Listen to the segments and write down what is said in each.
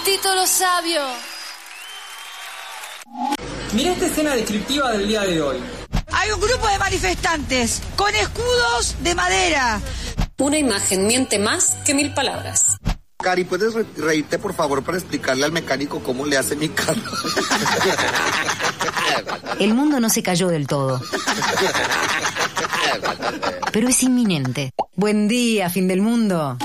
Tito lo Sabio. Mira esta escena descriptiva del día de hoy. Hay un grupo de manifestantes con escudos de madera. Una imagen miente más que 1000 palabras. Cari, ¿puedes reírte, por favor, para explicarle al mecánico cómo le hace mi carro? El mundo no se cayó del todo, pero es inminente. Buen día, fin del mundo.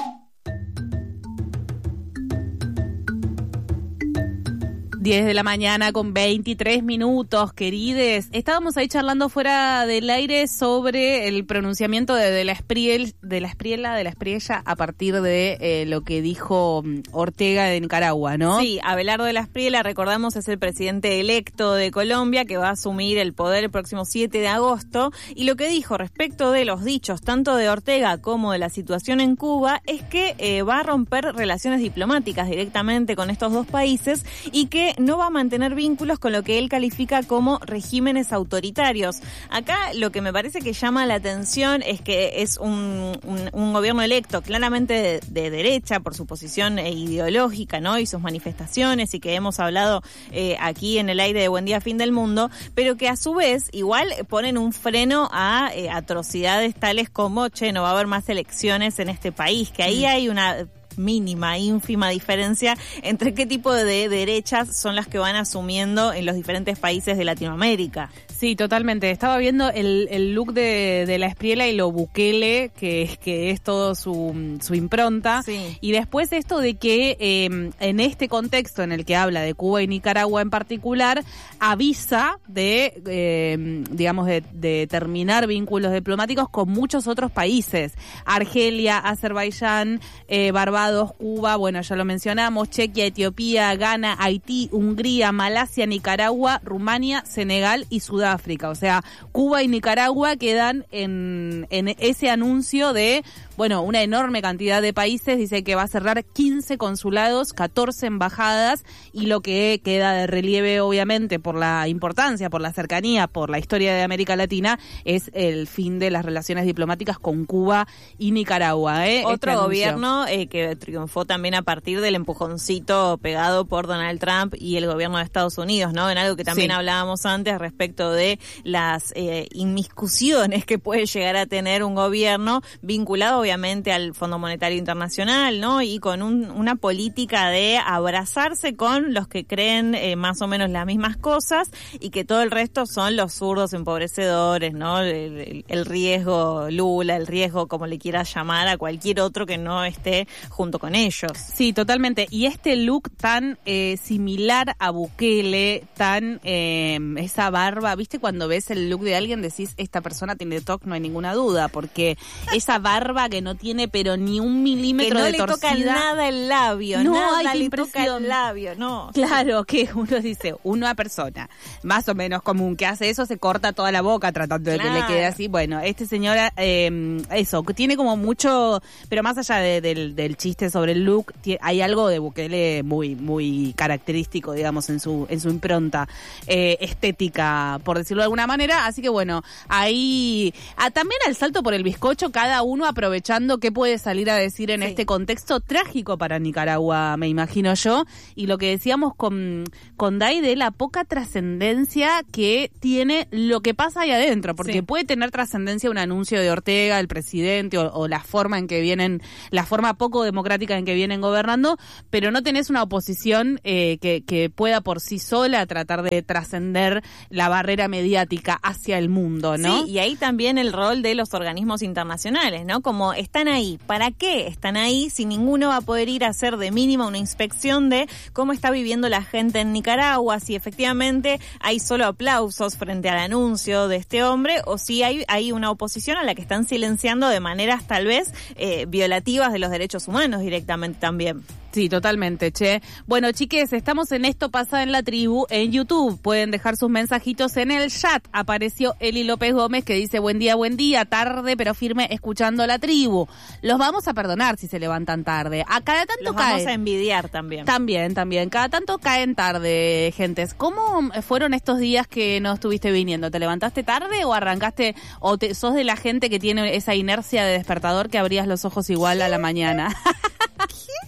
De la mañana con 23 minutos, querides. Estábamos ahí charlando fuera del aire sobre el pronunciamiento de la Espriella a partir de lo que dijo Ortega de Nicaragua, ¿no? Sí, Abelardo de la Espriella, recordamos, es el presidente electo de Colombia que va a asumir el poder el próximo 7 de agosto. Y lo que dijo respecto de los dichos tanto de Ortega como de la situación en Cuba es que va a romper relaciones diplomáticas directamente con estos dos países y que no va a mantener vínculos con lo que él califica como regímenes autoritarios. Acá lo que me parece que llama la atención es que es un gobierno electo claramente de derecha por su posición ideológica, ¿no? Y sus manifestaciones, y que hemos hablado aquí en el aire de Buen Día Fin del Mundo, pero que a su vez igual ponen un freno a atrocidades tales como, no va a haber más elecciones en este país, que ahí hay una mínima, ínfima diferencia entre qué tipo de derechas son las que van asumiendo en los diferentes países de Latinoamérica. Sí, totalmente. Estaba viendo el look de la Espriella y lo Bukele, que es todo su impronta. Sí. Y después esto de que en este contexto en el que habla de Cuba y Nicaragua en particular, avisa de terminar vínculos diplomáticos con muchos otros países. Argelia, Azerbaiyán, Barbados, Cuba, bueno, ya lo mencionamos, Chequia, Etiopía, Ghana, Haití, Hungría, Malasia, Nicaragua, Rumania, Senegal y Sudáfrica. O sea, Cuba y Nicaragua quedan en ese anuncio de, bueno, una enorme cantidad de países. Dice que va a cerrar 15 consulados, 14 embajadas, y lo que queda de relieve, obviamente, por la importancia, por la cercanía, por la historia de América Latina, es el fin de las relaciones diplomáticas con Cuba y Nicaragua. Otro gobierno que triunfó también a partir del empujoncito pegado por Donald Trump y el gobierno de Estados Unidos, ¿no? En algo que también hablábamos antes respecto de las inmiscusiones que puede llegar a tener un gobierno vinculado obviamente al Fondo Monetario Internacional, ¿no? Y con una política de abrazarse con los que creen más o menos las mismas cosas, y que todo el resto son los zurdos empobrecedores, ¿no? El riesgo Lula, el riesgo como le quieras llamar a cualquier otro que no esté junto con ellos. Sí, totalmente. Y este look tan similar a Bukele, tan esa barba, ¿viste? Cuando ves el look de alguien decís, esta persona tiene TOC, no hay ninguna duda, porque esa barba que no tiene pero ni un milímetro de torcida. Que no le toca nada el labio, no, nada le toca el labio, no. Claro, que uno dice, una persona más o menos común que hace eso se corta toda la boca tratando de que le quede así. Bueno, este señor, eso, tiene como mucho, pero más allá del chiste sobre el look, hay algo de Bukele muy, muy característico, digamos, en su impronta estética, por decirlo de alguna manera. Así que bueno, ahí también al salto por el bizcocho, cada uno aprovechando qué puede salir a decir en este contexto trágico para Nicaragua, me imagino yo, y lo que decíamos con Dai de la poca trascendencia que tiene lo que pasa ahí adentro, porque puede tener trascendencia un anuncio de Ortega, el presidente, o la forma en que vienen, la forma poco democrática en que vienen gobernando, pero no tenés una oposición que pueda por sí sola tratar de trascender la barrera mediática hacia el mundo, ¿no? Sí, y ahí también el rol de los organismos internacionales, ¿no? Como están ahí, ¿para qué están ahí si ninguno va a poder ir a hacer de mínima una inspección de cómo está viviendo la gente en Nicaragua, si efectivamente hay solo aplausos frente al anuncio de este hombre, o si hay una oposición a la que están silenciando de maneras tal vez violativas de los derechos humanos directamente también? Sí, totalmente, che. Bueno, chiques, estamos en Esto Pasa en la Tribu en YouTube. Pueden dejar sus mensajitos en el chat. Apareció Eli López Gómez que dice buen día, tarde pero firme escuchando la tribu. Los vamos a perdonar si se levantan tarde. A cada tanto los vamos a envidiar también. También. Cada tanto caen tarde, gentes. ¿Cómo fueron estos días que no estuviste viniendo? ¿Te levantaste tarde o arrancaste, o sos de la gente que tiene esa inercia de despertador que abrías los ojos igual a la mañana?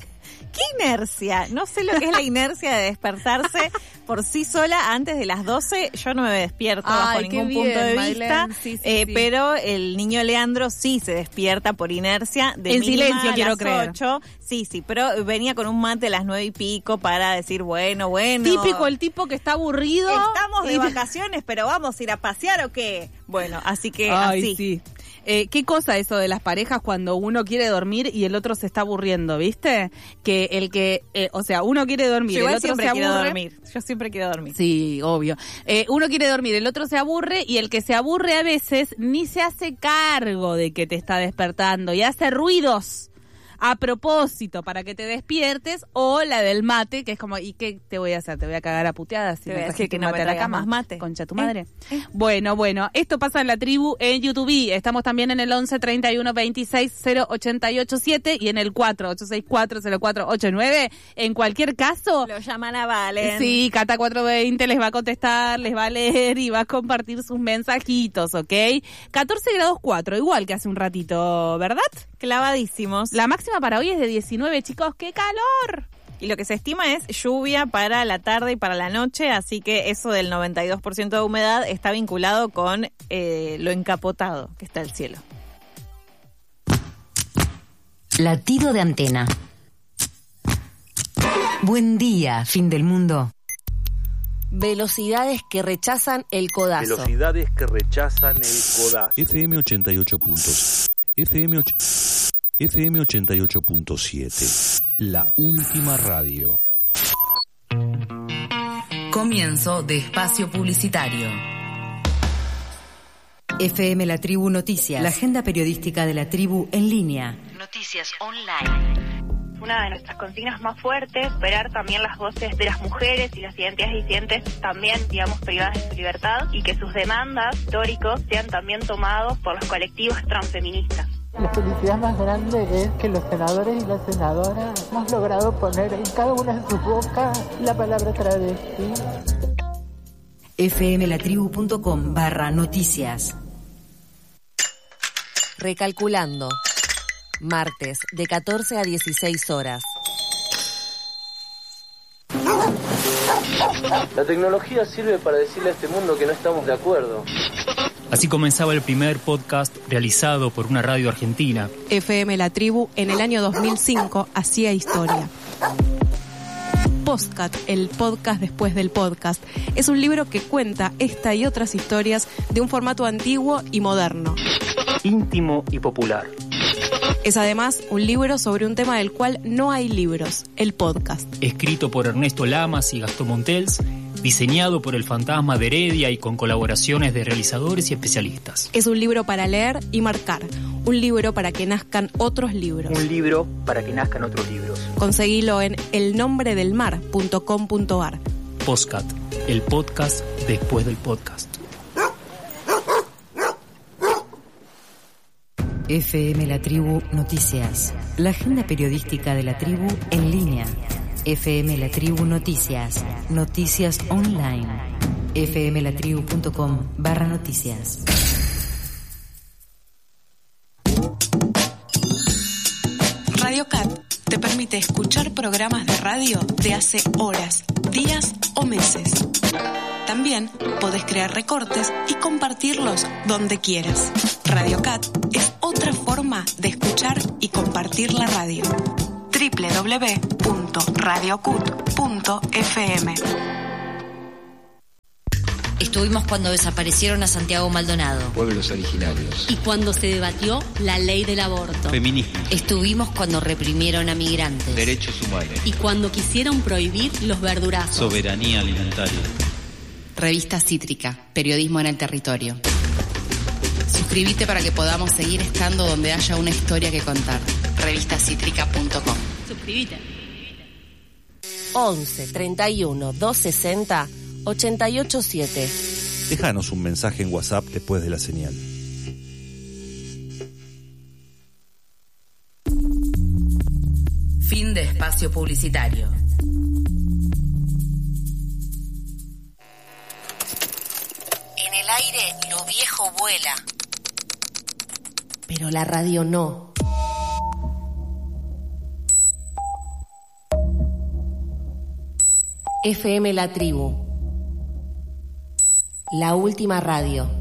¿Qué inercia? No sé lo que es la inercia de despertarse por sí sola antes de las 12. Yo no me despierto bajo ningún punto de vista, sí. pero el niño Leandro sí se despierta por inercia. De en mínima silencio, a quiero las creer. 8. Sí, pero venía con un mate a las 9:00 para decir, bueno. Típico el tipo que está aburrido. Estamos de vacaciones, pero ¿vamos a ir a pasear o qué? Bueno, así que así. Sí. ¿Qué cosa eso de las parejas cuando uno quiere dormir y el otro se está aburriendo, viste? Que uno quiere dormir, Yo el otro se aburre. Yo siempre quiero dormir. Sí, obvio. Uno quiere dormir, el otro se aburre y el que se aburre a veces ni se hace cargo de que te está despertando y hace ruidos a propósito para que te despiertes, o la del mate, que es como, ¿y qué te voy a hacer? ¿Te voy a cagar a puteadas? Si te voy a decir que no no me a la traigas cama, más mate. Concha tu madre. Bueno, esto pasa en La Tribu en YouTube. Estamos también en el 11 31 26 0887 y en el 48640489. En cualquier caso, lo llaman a Valen. Sí, Cata 420 les va a contestar, les va a leer y va a compartir sus mensajitos, ¿ok? 14 grados 4, igual que hace un ratito, ¿verdad? Clavadísimos. La máxima para hoy es de 19, chicos, ¡qué calor! Y lo que se estima es lluvia para la tarde y para la noche, así que eso del 92% de humedad está vinculado con lo encapotado que está el cielo. Latido de antena. Buen día, fin del mundo. Velocidades que rechazan el codazo. Velocidades que rechazan el codazo. FM 88 puntos. FM 88.7. La última radio. Comienzo de espacio publicitario. FM La Tribu Noticias. La agenda periodística de La Tribu en línea. Noticias online. Una de nuestras consignas más fuertes, superar también las voces de las mujeres y las identidades disidentes también, privadas de su libertad, y que sus demandas históricos sean también tomados por los colectivos transfeministas. La felicidad más grande es que los senadores y las senadoras hemos logrado poner en cada una de sus bocas la palabra travesti. fmlatribu.com/noticias. Recalculando. Martes, de 14 a 16 horas. La tecnología sirve para decirle a este mundo que no estamos de acuerdo. Así comenzaba el primer podcast realizado por una radio argentina. FM La Tribu en el año 2005 hacía historia. Postcat, el podcast después del podcast, es un libro que cuenta esta y otras historias de un formato antiguo y moderno. Íntimo y popular. Es además un libro sobre un tema del cual no hay libros, el podcast. Escrito por Ernesto Lamas y Gastón Montels, diseñado por el Fantasma de Heredia y con colaboraciones de realizadores y especialistas. Es un libro para leer y marcar, un libro para que nazcan otros libros. Un libro para que nazcan otros libros. Conseguilo en elnombredelmar.com.ar. Postcat, el podcast después del podcast. FM La Tribu Noticias. La agenda periodística de La Tribu en línea. FM La Tribu Noticias. Noticias online. fmlatribu.com/noticias. Radio Cat te permite escuchar programas de radio de hace horas, días o meses. También podés crear recortes y compartirlos donde quieras. Radio Cat es otra forma de escuchar y compartir la radio. www.radiocut.fm. Estuvimos cuando desaparecieron a Santiago Maldonado. Pueblos originarios. Y cuando se debatió la ley del aborto. Feminismo. Estuvimos cuando reprimieron a migrantes. Derechos humanos. Y cuando quisieron prohibir los verdurazos. Soberanía alimentaria. Revista Cítrica, periodismo en el territorio. Suscríbete para que podamos seguir estando donde haya una historia que contar. Revistacítrica.com. Suscríbete. 11 31 260 887. Déjanos un mensaje en WhatsApp después de la señal. Fin de espacio publicitario. En el aire lo viejo vuela, pero la radio no. FM La Tribu. La última radio.